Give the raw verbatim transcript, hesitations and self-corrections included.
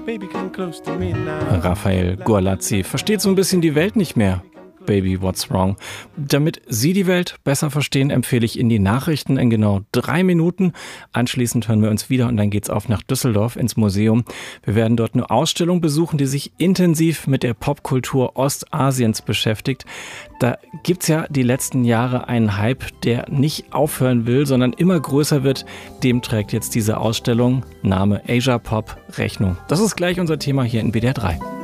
Rafael Guarlazzi versteht so ein bisschen die Welt nicht mehr. Baby, what's wrong? Damit Sie die Welt besser verstehen, empfehle ich Ihnen die Nachrichten in genau drei Minuten. Anschließend hören wir uns wieder und dann geht's auf nach Düsseldorf ins Museum. Wir werden dort eine Ausstellung besuchen, die sich intensiv mit der Popkultur Ostasiens beschäftigt. Da gibt's ja die letzten Jahre einen Hype, der nicht aufhören will, sondern immer größer wird. Dem trägt jetzt diese Ausstellung, Name Asia Pop, Rechnung. Das ist gleich unser Thema hier in B D R drei.